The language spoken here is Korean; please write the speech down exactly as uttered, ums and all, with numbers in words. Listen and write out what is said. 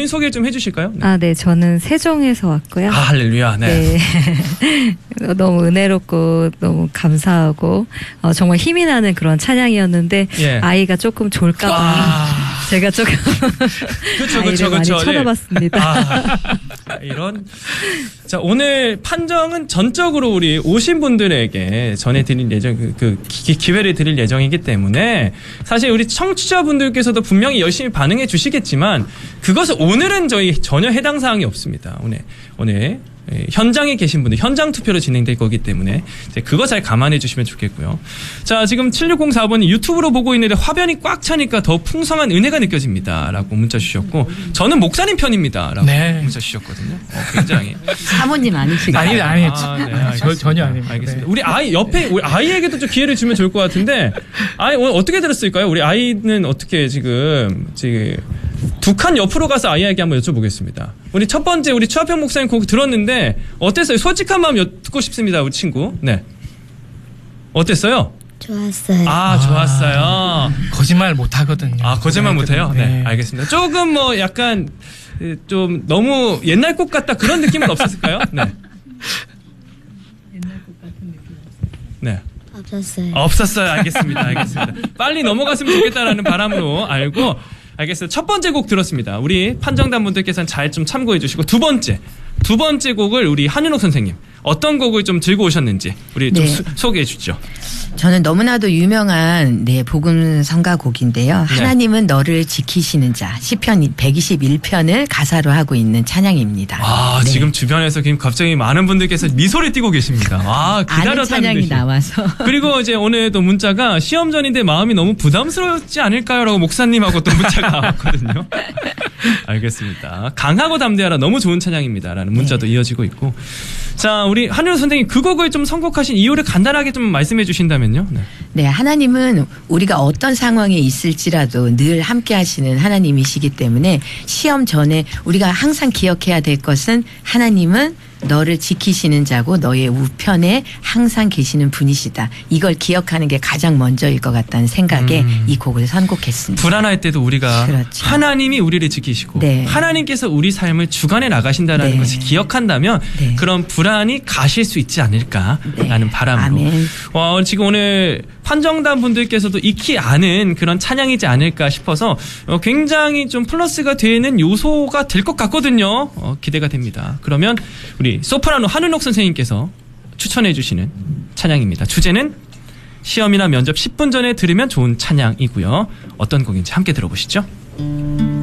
본인 소개 좀 해주실까요? 네. 아, 네. 저는 세종에서 왔고요. 아, 할렐루야. 네. 네. 너무 은혜롭고 너무 감사하고 어, 정말 힘이 나는 그런 찬양이었는데 예. 아이가 조금 졸까 봐 아. 제가 조금 그쵸, 아이를 그쵸, 많이 그쵸. 쳐다봤습니다. 아, 이런. 자, 오늘 판정은 전적으로 우리 오신 분들에게 전해드릴 예정, 그, 그 기, 기회를 드릴 예정이기 때문에 사실 우리 청취자분들께서도 분명히 열심히 반응해 주시겠지만 그것은 오늘은 저희 전혀 해당 사항이 없습니다. 오늘, 오늘. 현장에 계신 분들 현장 투표로 진행될 거기 때문에 이제 그거 잘 감안해 주시면 좋겠고요. 자, 지금 칠육공사 번이 유튜브로 보고 있는데 화면이 꽉 차니까 더 풍성한 은혜가 느껴집니다 라고 문자 주셨고 저는 목사님 편입니다 라고 네. 문자 주셨거든요. 어, 굉장히 사모님 아니시죠? 아니 아니 아, 네, 아, 저, 전혀 아닙니다. 알겠습니다. 네. 우리 아이 옆에 우리 아이에게도 좀 기회를 주면 좋을 것 같은데 아이 오늘 어떻게 들었을까요? 우리 아이는 어떻게 지금 지금 두 칸 옆으로 가서 아이에게 한번 여쭤보겠습니다. 우리 첫 번째 우리 추하평 목사님 곡 들었는데 어땠어요? 솔직한 마음 듣고 싶습니다, 우리 친구. 네. 어땠어요? 좋았어요. 아, 좋았어요. 아, 거짓말 못 하거든요. 아, 거짓말 못 해요? 네. 네. 알겠습니다. 조금 뭐 약간 좀 너무 옛날 곡 같다 그런 느낌은 없었을까요? 네. 옛날 곡 같은 느낌 없어요. 네. 없었어요. 없었어요. 알겠습니다. 알겠습니다. 빨리 넘어갔으면 좋겠다라는 바람으로 알고 알겠어요. 첫 번째 곡 들었습니다. 우리 판정단 분들께서는 잘 좀 참고해 주시고 두 번째 두 번째 곡을 우리 한윤옥 선생님 어떤 곡을 좀 들고 오셨는지 우리 좀 네. 소개해 주죠. 저는 너무나도 유명한 네 복음 성가 곡인데요. 네. 하나님은 너를 지키시는 자 시편 백이십일 편을 가사로 하고 있는 찬양입니다. 아 네. 지금 주변에서 갑자기 많은 분들께서 미소를 띠고 계십니다. 아 기다렸다는 찬양이 듯이. 나와서 그리고 이제 오늘 또 문자가 시험 전인데 마음이 너무 부담스럽지 않을까요?라고 목사님하고 또 문자가 왔거든요. 알겠습니다. 강하고 담대하라 너무 좋은 찬양입니다라는 문자도 네. 이어지고 있고 자 우리 한윤 선생님 그 곡을 좀 선곡하신 이유를 간단하게 좀 말씀해 주신다면요. 네. 네, 하나님은 우리가 어떤 상황에 있을지라도 늘 함께 하시는 하나님이시기 때문에 시험 전에 우리가 항상 기억해야 될 것은 하나님은 너를 지키시는 자고 너의 우편에 항상 계시는 분이시다. 이걸 기억하는 게 가장 먼저일 것 같다는 생각에 음. 이 곡을 선곡했습니다. 불안할 때도 우리가 그렇죠. 하나님이 우리를 지키시고 네. 하나님께서 우리 삶을 주관해 나가신다는 네. 것을 기억한다면 네. 그런 불안이 가실 수 있지 않을까라는 네. 바람으로 아멘. 와, 지금 오늘 판정단 분들께서도 익히 아는 그런 찬양이지 않을까 싶어서 굉장히 좀 플러스가 되는 요소가 될 것 같거든요. 어, 기대가 됩니다. 그러면 우리 소프라노 한은옥 선생님께서 추천해 주시는 찬양입니다. 주제는 시험이나 면접 십 분 전에 들으면 좋은 찬양이고요. 어떤 곡인지 함께 들어보시죠.